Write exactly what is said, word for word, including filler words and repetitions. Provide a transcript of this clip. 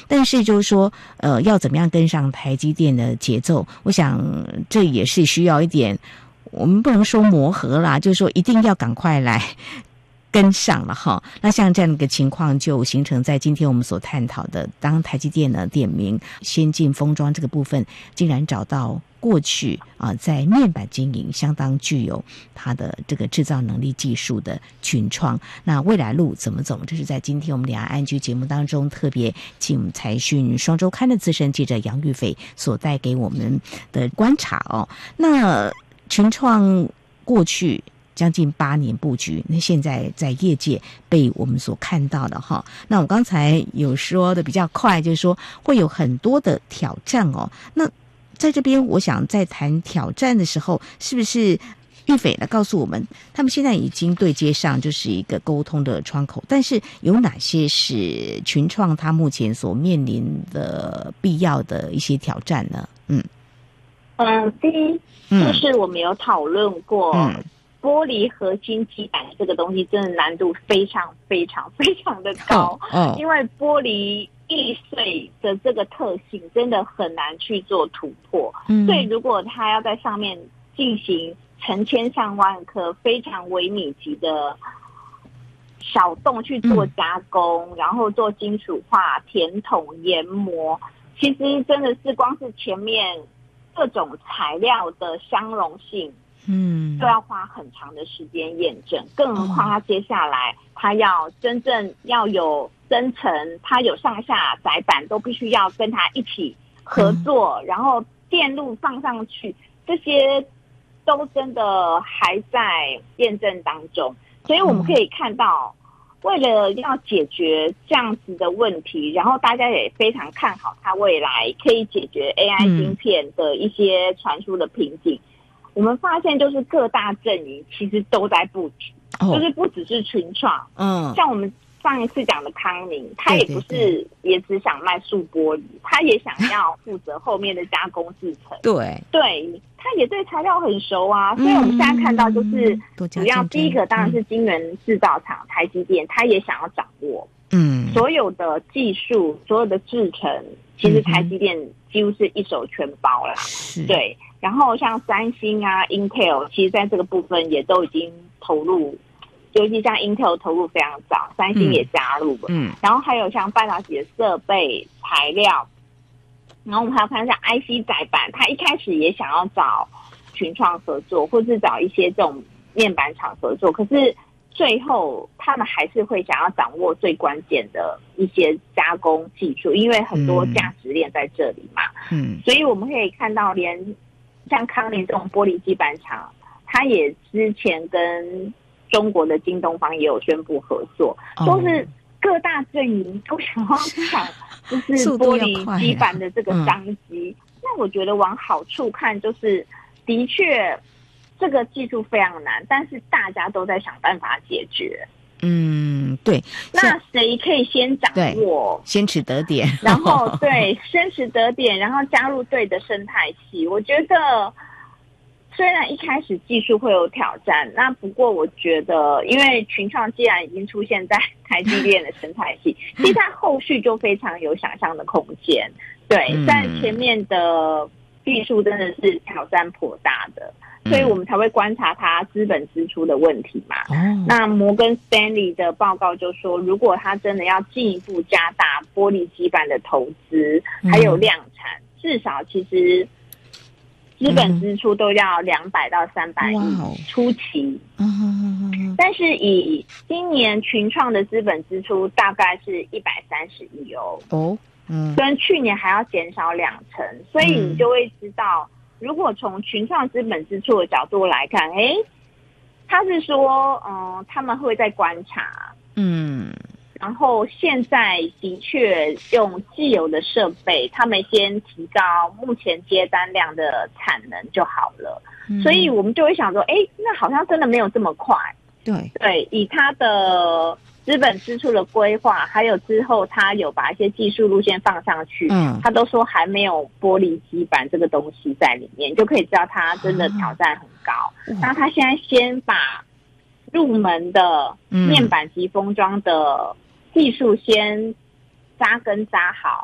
但是就是说呃要怎么样跟上台积电的节奏，我想这也是需要一点，我们不能说磨合啦，就是说一定要赶快来跟上了哈。那像这样的一个情况就形成在今天我们所探讨的，当台积电呢点名先进封装这个部分竟然找到过去啊在面板经营相当具有它的这个制造能力技术的群创，那未来路怎么走，这是在今天我们两岸安居节目当中特别请财讯双周刊的资深记者杨玉斐所带给我们的观察哦。那群创过去将近八年布局，那现在在业界被我们所看到的哈。那我刚才有说的比较快，就是说会有很多的挑战哦。那在这边，我想在谈挑战的时候，是不是玉斐来告诉我们，他们现在已经对接上就是一个沟通的窗口，但是有哪些是群创它目前所面临的必要的一些挑战呢？嗯嗯，第一就是我们有讨论过。嗯玻璃核心基板这个东西真的难度非常非常非常的高，哦哦、因为玻璃易碎的这个特性真的很难去做突破，嗯、所以如果它要在上面进行成千上万颗非常微米级的小洞去做加工，嗯、然后做金属化、填筒、研磨，其实真的是光是前面各种材料的相容性。嗯，都要花很长的时间验证，更何况它接下来它要真正要有增程，它有上下载板都必须要跟它一起合作，嗯、然后电路放上去，这些都真的还在验证当中。所以我们可以看到，为了要解决这样子的问题，然后大家也非常看好它未来可以解决 A I 晶片的一些传输的瓶颈。嗯我们发现就是各大阵营其实都在布局，哦、就是不只是群创，嗯，像我们上一次讲的康宁，他也不是也只想卖塑玻璃，他也想要负责后面的加工制程， 对对，他也对材料很熟啊，嗯、所以我们现在看到就是主要第一个当然是晶圆制造厂台积电，他也想要掌握，嗯，所有的技术、所有的制程，其实台积电几乎是一手全包啦，嗯、对。然后像三星啊 Intel 其实在这个部分也都已经投入，尤其像 Intel 投入非常早，三星也加入了，嗯，然后还有像半导体的设备材料，然后我们还要看像 I C 载板，他一开始也想要找群创合作，或是找一些这种面板厂合作，可是最后他们还是会想要掌握最关键的一些加工技术，因为很多价值链在这里嘛，嗯，所以我们可以看到连像康宁这种玻璃基板厂，它也之前跟中国的京东方也有宣布合作，哦、都是各大阵营都想要抢，就是玻璃基板的这个商机。啊嗯、那我觉得往好处看，就是的确这个技术非常难，但是大家都在想办法解决。 嗯，对。 那谁可以先掌握， 先取得点， 然后对，先取得点，然后加入对的生态系。我觉得虽然一开始技术会有挑战，那不过我觉得，因为群创既然已经出现在台积电的生态系，其实它后续就非常有想象的空间。对，嗯、但前面的技术真的是挑战颇大的。所以我们才会观察它资本支出的问题嘛。嗯、那摩根 Stanley 的报告就说，如果它真的要进一步加大玻璃基板的投资，还有量产，嗯、至少其实资本支出都要两百到三百亿初期。嗯、但是以今年群创的资本支出大概是一百三十亿哦。哦，嗯，跟去年还要减少两成，所以你就会知道。如果从群创资本支出的角度来看，哎，他是说，嗯、呃，他们会在观察，嗯，然后现在的确用既有的设备，他们先提高目前接单量的产能就好了，嗯、所以我们就会想说，哎，那好像真的没有这么快， 对对，以他的资本支出的规划，还有之后他有把一些技术路线放上去，嗯，他都说还没有玻璃基板这个东西在里面，就可以知道他真的挑战很高。嗯、那他现在先把入门的面板及封装的技术先扎根扎好，